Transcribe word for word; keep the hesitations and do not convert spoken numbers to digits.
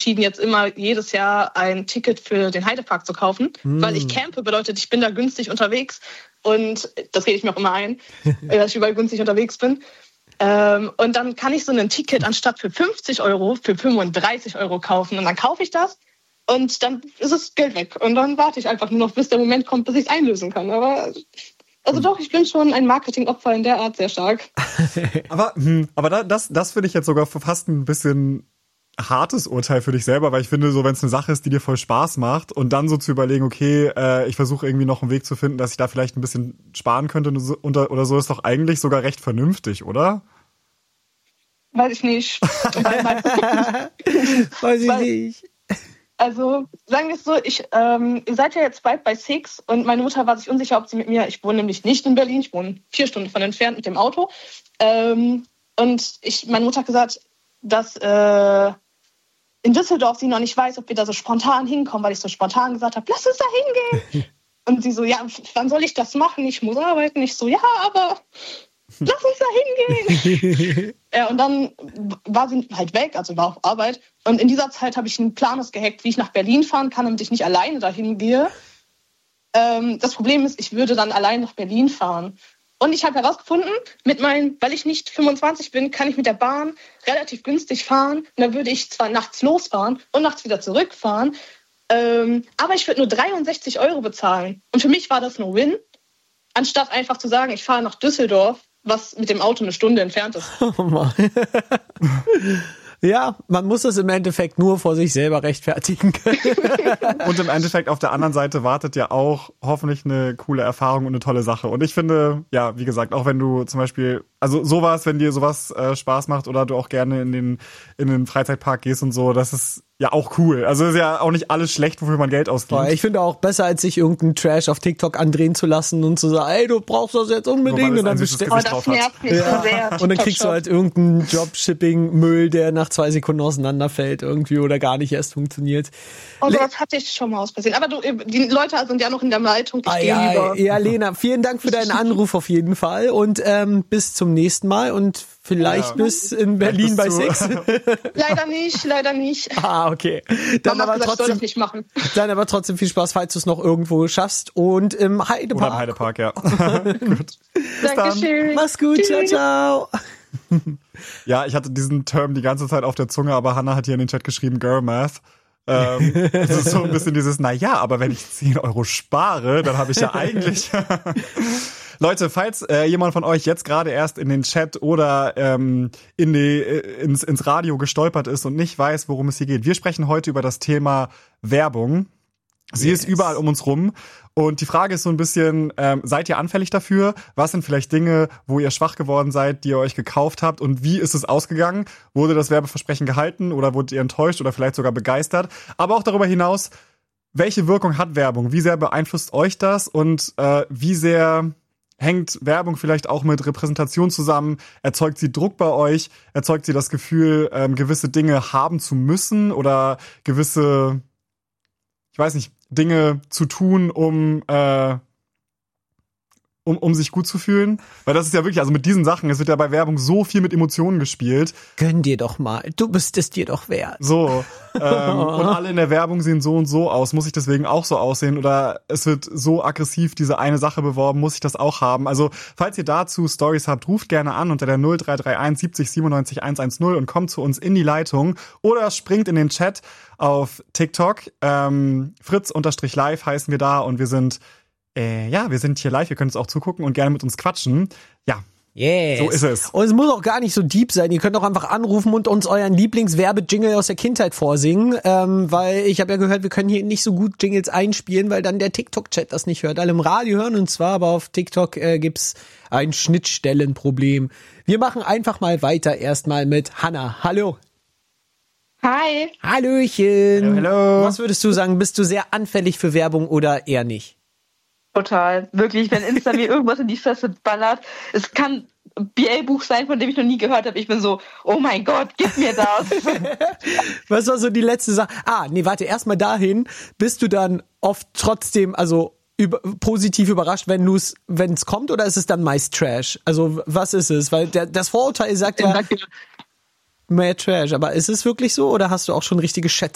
entschieden, jetzt immer jedes Jahr ein Ticket für den Heidepark zu kaufen, hm. weil ich campe, bedeutet, ich bin da günstig unterwegs und das rede ich mir auch immer ein, dass ich überall günstig unterwegs bin. Ähm, und dann kann ich so ein Ticket anstatt für fünfzig Euro für fünfunddreißig Euro kaufen und dann kaufe ich das und dann ist das Geld weg und dann warte ich einfach nur noch, bis der Moment kommt, bis ich es einlösen kann. Aber also doch, ich bin schon ein Marketingopfer in der Art sehr stark. aber hm, aber da, das, das finde ich jetzt sogar fast ein bisschen hartes Urteil für dich selber, weil ich finde, so wenn es eine Sache ist, die dir voll Spaß macht und dann so zu überlegen, okay, äh, ich versuche irgendwie noch einen Weg zu finden, dass ich da vielleicht ein bisschen sparen könnte und so, unter, oder so, ist doch eigentlich sogar recht vernünftig, oder? Weiß ich nicht. Weiß ich nicht. Also, sagen wir es so, ich, ähm, ihr seid ja jetzt bald bei Six und meine Mutter war sich unsicher, ob sie mit mir, ich wohne nämlich nicht in Berlin, ich wohne vier Stunden von entfernt mit dem Auto. Ähm, und ich, meine Mutter hat gesagt, dass äh, in Düsseldorf sie noch nicht weiß, ob wir da so spontan hinkommen, weil ich so spontan gesagt habe, lass uns da hingehen. Und sie so, ja, wann soll ich das machen? Ich muss arbeiten. Ich so, ja, aber lass uns da hingehen. Ja, und dann war sie halt weg, also war auf Arbeit. Und in dieser Zeit habe ich einen Plan ausgeheckt, wie ich nach Berlin fahren kann, damit ich nicht alleine dahin gehe. Ähm, das Problem ist, ich würde dann allein nach Berlin fahren. Und ich habe herausgefunden, mit meinen, weil ich nicht fünfundzwanzig bin, kann ich mit der Bahn relativ günstig fahren. Und dann würde ich zwar nachts losfahren und nachts wieder zurückfahren, ähm, aber ich würde nur dreiundsechzig Euro bezahlen. Und für mich war das no win, anstatt einfach zu sagen, ich fahre nach Düsseldorf, was mit dem Auto eine Stunde entfernt ist. Oh Mann. Ja, man muss es im Endeffekt nur vor sich selber rechtfertigen können. Und im Endeffekt auf der anderen Seite wartet ja auch hoffentlich eine coole Erfahrung und eine tolle Sache. Und ich finde, ja, wie gesagt, auch wenn du zum Beispiel, also sowas, wenn dir sowas äh, Spaß macht oder du auch gerne in den in den Freizeitpark gehst und so, das ist ja auch cool. Also ist ja auch nicht alles schlecht, wofür man Geld ausgibt. Ich finde auch besser, als sich irgendeinen Trash auf TikTok andrehen zu lassen und zu sagen, ey, du brauchst das jetzt unbedingt. Nur, und dann bestellst oh, das nervt mich ja. so sehr. Und dann kriegst du halt irgendeinen Dropshipping-Müll, der nach zwei Sekunden auseinanderfällt irgendwie oder gar nicht erst funktioniert. Oh, das hatte ich schon mal aus Versehen. Aber du, die Leute sind ja noch in der Leitung. Ich ah, gehe ja, lieber. Ja, Lena, vielen Dank für deinen Anruf auf jeden Fall und ähm, bis zum nächsten Mal und vielleicht ja. bis in Berlin bei Six. Leider nicht, leider nicht. Ah, okay. Dann aber, gesagt, trotzdem, nicht machen. dann aber trotzdem viel Spaß, falls du es noch irgendwo schaffst. Und im Heidepark. Oder im Heidepark, ja. Gut. Bis Dankeschön. Dann. Mach's gut, Tschüss. ciao, ciao. Ja, ich hatte diesen Term die ganze Zeit auf der Zunge, aber Hannah hat hier in den Chat geschrieben, Girl Math. ähm, es ist so ein bisschen dieses, na ja, aber wenn ich zehn Euro spare, dann habe ich ja eigentlich... Leute, falls äh, jemand von euch jetzt gerade erst in den Chat oder ähm, in die, äh, ins, ins Radio gestolpert ist und nicht weiß, worum es hier geht. Wir sprechen heute über das Thema Werbung. Sie yes. ist überall um uns rum. Und die Frage ist so ein bisschen, ähm, seid ihr anfällig dafür? Was sind vielleicht Dinge, wo ihr schwach geworden seid, die ihr euch gekauft habt? Und wie ist es ausgegangen? Wurde das Werbeversprechen gehalten oder wurdet ihr enttäuscht oder vielleicht sogar begeistert? Aber auch darüber hinaus, welche Wirkung hat Werbung? Wie sehr beeinflusst euch das? Und äh, wie sehr... hängt Werbung vielleicht auch mit Repräsentation zusammen? Erzeugt sie Druck bei euch? Erzeugt sie das Gefühl, ähm, gewisse Dinge haben zu müssen oder gewisse, ich weiß nicht, Dinge zu tun, um äh, um, um sich gut zu fühlen? Weil das ist ja wirklich, also mit diesen Sachen, es wird ja bei Werbung so viel mit Emotionen gespielt. Gönn dir doch mal, du bist es dir doch wert. So, ähm, und alle in der Werbung sehen so und so aus, muss ich deswegen auch so aussehen? Oder es wird so aggressiv diese eine Sache beworben, muss ich das auch haben? Also, falls ihr dazu Stories habt, ruft gerne an unter der null drei drei eins siebzig siebenundneunzig hundertzehn und kommt zu uns in die Leitung oder springt in den Chat auf TikTok. Ähm, Fritz-Live heißen wir da und wir sind Äh, ja, wir sind hier live, ihr könnt uns auch zugucken und gerne mit uns quatschen. Ja, yes. So ist es. Und es muss auch gar nicht so deep sein. Ihr könnt auch einfach anrufen und uns euren Lieblingswerbejingle aus der Kindheit vorsingen, ähm, weil ich habe ja gehört, wir können hier nicht so gut Jingles einspielen, weil dann der TikTok-Chat das nicht hört. Alle im Radio hören und zwar, aber auf TikTok äh, gibt's ein Schnittstellenproblem. Wir machen einfach mal weiter erstmal mit Hannah. Hallo. Hi. Hallöchen. Hallo, hallo. Was würdest du sagen, bist du sehr anfällig für Werbung oder eher nicht? Total. Wirklich, wenn Insta mir irgendwas in die Fresse ballert, es kann ein B A-Buch sein, von dem ich noch nie gehört habe. Ich bin so, oh mein Gott, gib mir das. Was war so die letzte Sache? Ah, nee, warte, erstmal dahin. Bist du dann oft trotzdem, also über, positiv überrascht, wenn du's, wenn es kommt, oder ist es dann meist Trash? Also was ist es? Weil der, das Vorurteil sagt ja mehr Trash, aber ist es wirklich so oder hast du auch schon richtige Schätze